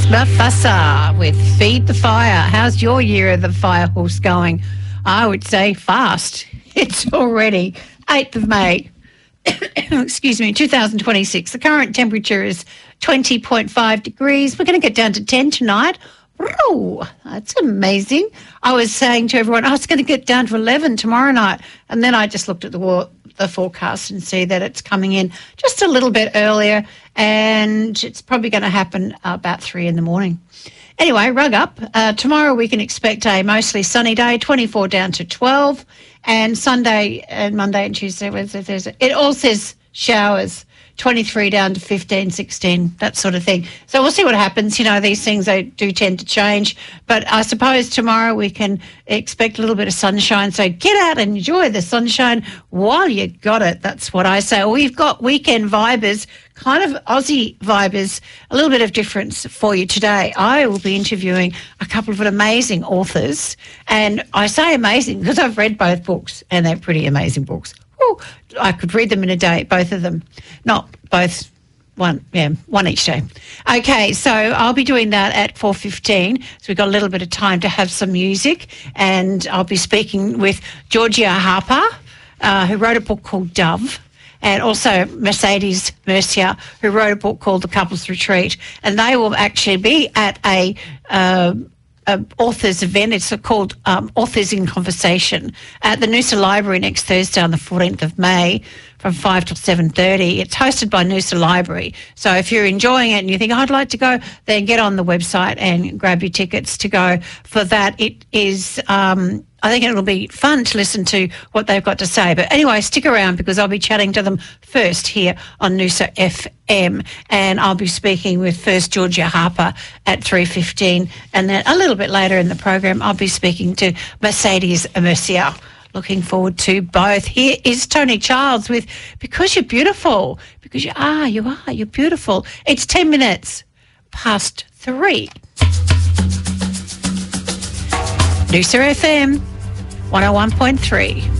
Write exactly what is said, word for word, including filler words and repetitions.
Mufasa with Feed the Fire. How's your year of the fire horse going? I would say fast. It's already eighth of May. Excuse me, two thousand twenty-six. The current temperature is twenty point five degrees. We're going to get down to ten tonight. Oh, that's amazing. I was saying to everyone, oh, it's going to get down to eleven tomorrow night. And then I just looked at the, war, the forecast and see that it's coming in just a little bit earlier, and it's probably going to happen about three in the morning. Anyway, rug up. Uh, tomorrow we can expect a mostly sunny day, twenty-four down to twelve. And Sunday and Monday and Tuesday, Wednesday, Thursday, it all says showers, twenty-three down to fifteen, sixteen, that sort of thing. So we'll see what happens. You know, these things, they do tend to change. But I suppose tomorrow we can expect a little bit of sunshine. So get out and enjoy the sunshine while you got it. That's what I say. We've got weekend vibers, kind of Aussie vibers, a little bit of difference for you today. I will be interviewing a couple of amazing authors. And I say amazing because I've read both books, and they're pretty amazing books. Ooh, I could read them in a day, both of them. Not both, one, yeah, one each day. Okay, so I'll be doing that at four fifteen. So we've got a little bit of time to have some music, and I'll be speaking with Georgia Harper, uh, who wrote a book called Dove, and also Mercedes Mercier, who wrote a book called The Couples Retreat. And they will actually be at a... Uh, Uh, authors event. It's called um, Authors in Conversation at the Noosa Library next Thursday on the fourteenth of May from five till seven thirty. It's hosted by Noosa Library. So if you're enjoying it and you think, oh, I'd like to go, then get on the website and grab your tickets to go for that. It is... Um, I think it'll be fun to listen to what they've got to say. But anyway, stick around because I'll be chatting to them first here on Noosa F M, and I'll be speaking with first Georgia Harper at three fifteen, and then a little bit later in the program I'll be speaking to Mercedes Mercier. Looking forward to both. Here is Tony Childs with Because You're Beautiful. Because you are, you are, you're beautiful. It's ten minutes past three. Noosa F M, one oh one point three.